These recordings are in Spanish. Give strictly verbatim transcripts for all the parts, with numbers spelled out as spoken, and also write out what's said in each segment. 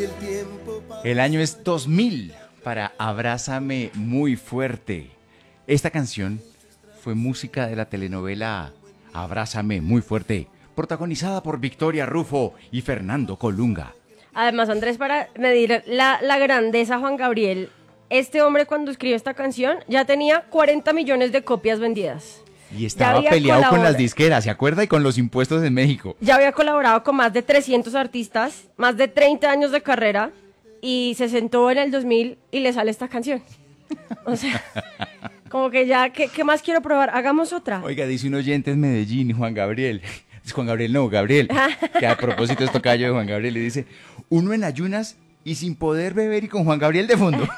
El año es dos mil para Abrázame muy fuerte. Esta canción fue música de la telenovela Abrázame muy fuerte, protagonizada por Victoria Rufo y Fernando Colunga. Además, Andrés, para medir la, la grandeza, Juan Gabriel, este hombre cuando escribió esta canción ya tenía cuarenta millones de copias vendidas. Y estaba peleado con las disqueras, ¿se acuerda? Y con los impuestos en México. Ya había colaborado con más de trescientos artistas, más de treinta años de carrera, y se sentó en el dos mil y le sale esta canción. O sea, como que ya, ¿qué, qué más quiero probar? Hagamos otra. Oiga, dice un oyente en Medellín, Juan Gabriel. Es Juan Gabriel, no, Gabriel. Que a propósito es tocayo de Juan Gabriel. Le dice, uno en ayunas y sin poder beber y con Juan Gabriel de fondo.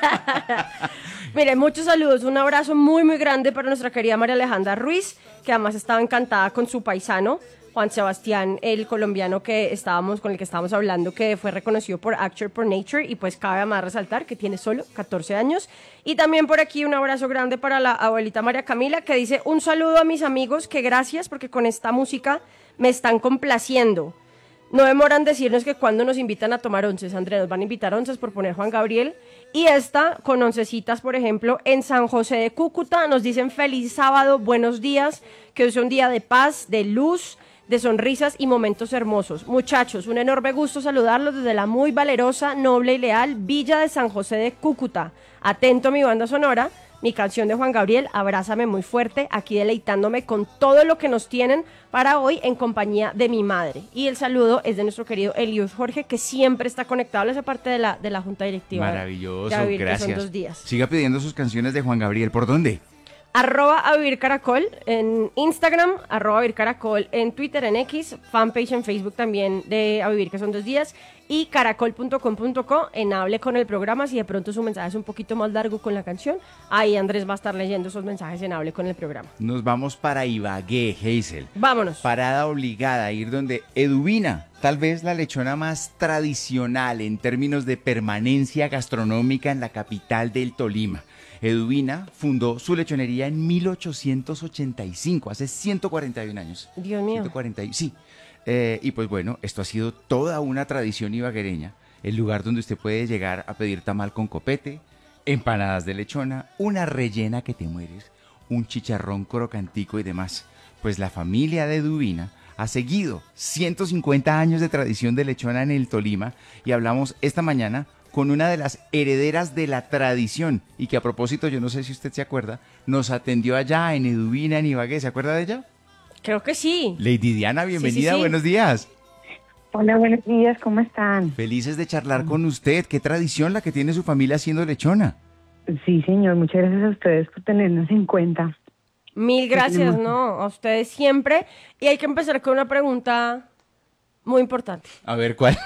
Mire, muchos saludos, un abrazo muy muy grande para nuestra querida María Alejandra Ruiz, que además estaba encantada con su paisano, Juan Sebastián, el colombiano que estábamos, con el que estábamos hablando, que fue reconocido por Actor por Nature, y pues cabe además resaltar que tiene solo catorce años. Y también por aquí un abrazo grande para la abuelita María Camila, que dice, un saludo a mis amigos, que gracias porque con esta música me están complaciendo. No demoran decirnos que cuando nos invitan a tomar onces, Andrés, nos van a invitar a onces por poner Juan Gabriel. Y esta, con oncecitas, por ejemplo, en San José de Cúcuta, nos dicen feliz sábado, buenos días, que hoy sea un día de paz, de luz, de sonrisas y momentos hermosos. Muchachos, un enorme gusto saludarlos desde la muy valerosa, noble y leal Villa de San José de Cúcuta. Atento a mi banda sonora, mi canción de Juan Gabriel, Abrázame muy fuerte, aquí deleitándome con todo lo que nos tienen para hoy en compañía de mi madre. Y el saludo es de nuestro querido Eliud Jorge, que siempre está conectado a esa parte de la, de la Junta Directiva. Maravilloso, de Vivir, gracias. Que son dos días. Siga pidiendo sus canciones de Juan Gabriel, ¿por dónde? Arroba a Vivir Caracol en Instagram, arroba a Vivir Caracol en Twitter, en X, fanpage en Facebook también de A Vivir, que son dos días, y caracol punto com punto co en Hable con el programa. Si de pronto su mensaje es un poquito más largo con la canción, ahí Andrés va a estar leyendo esos mensajes en Hable con el programa. Nos vamos para Ibagué, Hazel. Vámonos. Parada obligada a ir donde Eduvina, tal vez la lechona más tradicional en términos de permanencia gastronómica en la capital del Tolima. Eduvina fundó su lechonería en mil ochocientos ochenta y cinco, hace ciento cuarenta y un años. Dios mío. ciento cuarenta, sí. Eh, y pues bueno, esto ha sido toda una tradición ibaguereña, el lugar donde usted puede llegar a pedir tamal con copete, empanadas de lechona, una rellena que te mueres, un chicharrón crocantico y demás. Pues la familia de Eduvina ha seguido ciento cincuenta años de tradición de lechona en el Tolima y hablamos esta mañana con una de las herederas de la tradición y que a propósito, yo no sé si usted se acuerda, nos atendió allá en Eduvina, en Ibagué. ¿Se acuerda de ella? Creo que sí. Lady Diana, bienvenida, sí, sí, sí. Buenos días. Hola, buenos días, ¿cómo están? Felices de charlar con usted. ¿Qué tradición la que tiene su familia haciendo lechona? Sí, señor, muchas gracias a ustedes por tenernos en cuenta. Mil gracias, ¿no? A ustedes siempre. Y hay que empezar con una pregunta muy importante. A ver, ¿cuál?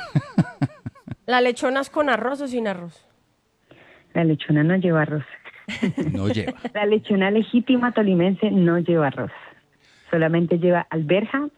¿La lechona es con arroz o sin arroz? La lechona no lleva arroz. No lleva. La lechona legítima tolimense no lleva arroz. Solamente lleva alberja